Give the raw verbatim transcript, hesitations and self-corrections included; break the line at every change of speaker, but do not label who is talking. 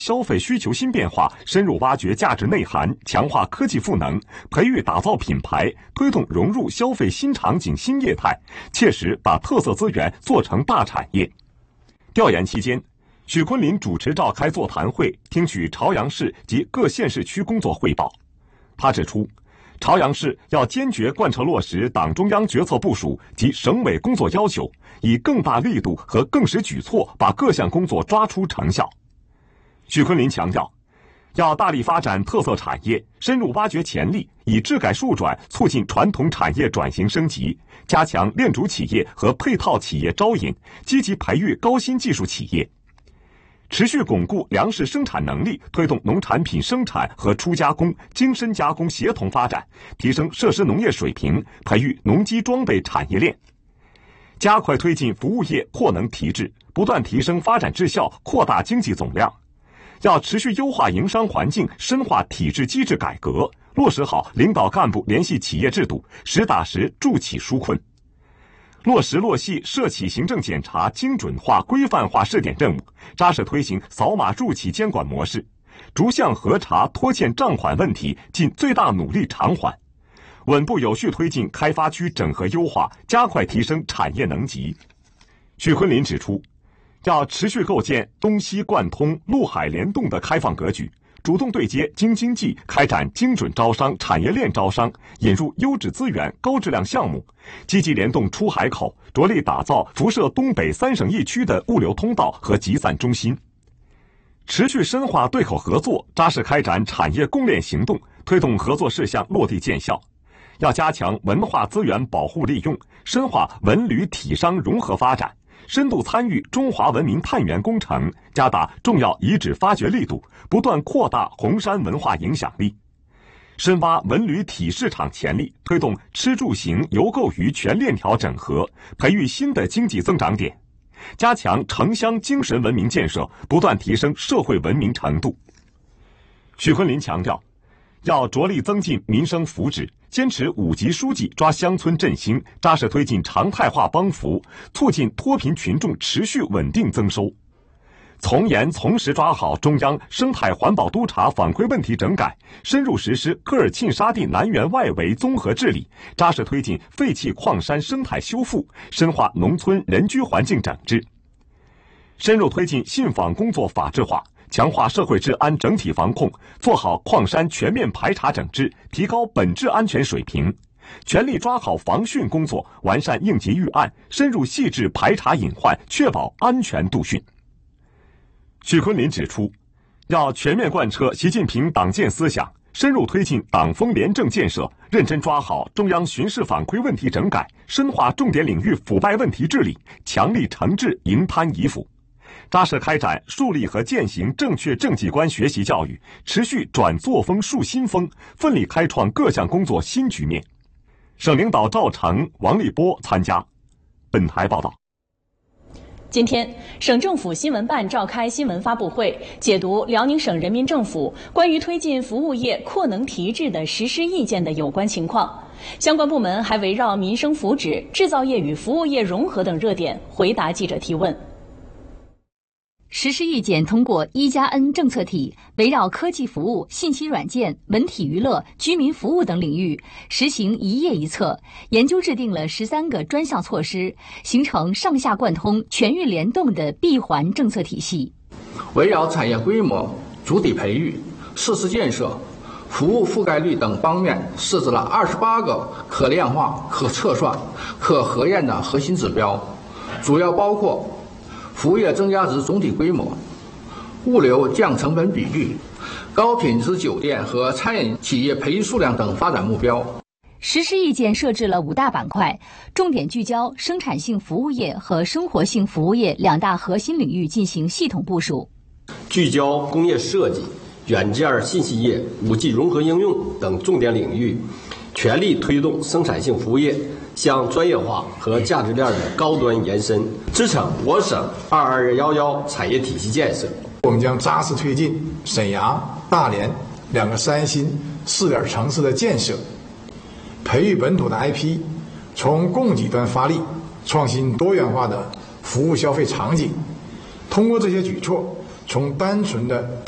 消费需求新变化，深入挖掘价值内涵，强化科技赋能，培育打造品牌，推动融入消费新场景新业态，切实把特色资源做成大产业。调研期间，许昆林主持召开座谈会，听取朝阳市及各县市区工作汇报。他指出，朝阳市要坚决贯彻落实党中央决策部署及省委工作要求，以更大力度和更实举措把各项工作抓出成效。许昆林强调，要大力发展特色产业，深入挖掘潜力，以治改数转促进传统产业转型升级，加强链主企业和配套企业招引，积极培育高新技术企业，持续巩固粮食生产能力，推动农产品生产和初加工、精深加工协同发展，提升设施农业水平，培育农机装备产业链，加快推进服务业扩能提质，不断提升发展质效，扩大经济总量。要持续优化营商环境，深化体制机制改革，落实好领导干部联系企业制度，实打实助企纾困，落实落细涉企行政检查精准化、规范化试点任务，扎实推行扫码助企监管模式，逐项核查拖欠账款问题，尽最大努力偿还，稳步有序推进开发区整合优化，加快提升产业能级。许昆林指出，要持续构建东西贯通、陆海联动的开放格局，主动对接京津冀，开展精准招商、产业链招商，引入优质资源、高质量项目，积极联动出海口，着力打造辐射东北三省一区的物流通道和集散中心。持续深化对口合作，扎实开展产业供链行动，推动合作事项落地见效。要加强文化资源保护利用，深化文旅体商融合发展，深度参与中华文明探源工程，加大重要遗址发掘力度，不断扩大红山文化影响力，深挖文旅体市场潜力，推动吃住行游购娱全链条整合，培育新的经济增长点，加强城乡精神文明建设，不断提升社会文明程度。许昆林强调，要着力增进民生福祉，坚持五级书记抓乡村振兴，扎实推进常态化帮扶，促进脱贫群众持续稳定增收。从严从实抓好中央生态环保督查反馈问题整改，深入实施科尔沁沙地南源外围综合治理，扎实推进废弃矿山生态修复，深化农村人居环境整治。深入推进信访工作法治化，强化社会治安整体防控，做好矿山全面排查整治，提高本质安全水平，全力抓好防汛工作，完善应急预案，深入细致排查隐患，确保安全度汛。许昆林指出，要全面贯彻习近平党建思想，深入推进党风廉政建设，认真抓好中央巡视反馈问题整改，深化重点领域腐败问题治理，强力惩治营贪遗腐，扎实开展树立和践行正确政绩观学习教育，持续转作风树新风，奋力开创各项工作新局面。省领导赵成、王立波参加。本台报道。
今天，省政府新闻办召开新闻发布会，解读辽宁省人民政府关于推进服务业扩能提质的实施意见的有关情况。相关部门还围绕民生福祉、制造业与服务业融合等热点回答记者提问。
实施意见通过一加 N 政策体，围绕科技服务、信息软件、文体娱乐、居民服务等领域，实行一业一策，研究制定了十三个专项措施，形成上下贯通、全域联动的闭环政策体系。
围绕产业规模、主体培育、设施建设、服务覆盖率等方面，设置了二十八个可量化、可测算、可核验的核心指标，主要包括服务业增加值总体规模、物流降成本比率、高品质酒店和餐饮企业培育数量等发展目标。
实施意见设置了五大板块，重点聚焦生产性服务业和生活性服务业两大核心领域进行系统部署，
聚焦工业设计、软件信息业、五 G 融合应用等重点领域，全力推动生产性服务业向专业化和价值链的高端延伸，支撑我省二二幺幺产业体系建设。
我们将扎实推进沈阳、大连两个三新试点城市的建设，培育本土的 I P， 从供给端发力，创新多元化的服务消费场景。通过这些举措，从单纯的